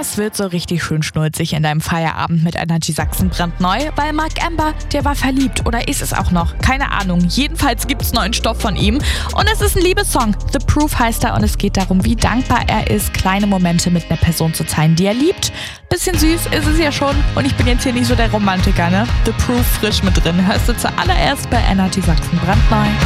Es wird so richtig schön schnulzig in deinem Feierabend mit Energy Sachsen brandneu, weil Marc Ember, der war verliebt oder ist es auch noch? Keine Ahnung. Jedenfalls gibt's neuen Stoff von ihm und es ist ein Liebessong. The Proof heißt er und es geht darum, wie dankbar er ist, kleine Momente mit einer Person zu teilen, die er liebt. Bisschen süß ist es ja schon und ich bin jetzt hier nicht so der Romantiker, ne? The Proof frisch mit drin. Hörst du zuallererst bei Energy Sachsen brandneu.